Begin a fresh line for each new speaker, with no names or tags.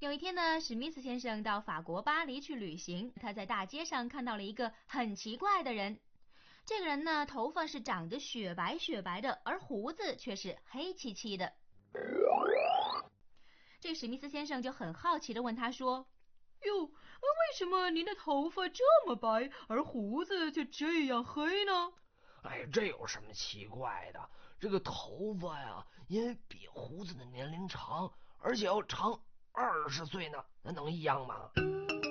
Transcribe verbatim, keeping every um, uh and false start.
有一天呢，史密斯先生到法国巴黎去旅行，他在大街上看到了一个很奇怪的人。这个人呢，头发是长得雪白雪白的，而胡子却是黑漆漆的。这史密斯先生就很好奇地问他说：
哟，为什么您的头发这么白，而胡子就这样黑呢？
哎，这有什么奇怪的？这个头发呀，因为比胡子的年龄长，而且要长二十岁呢，那能一样吗？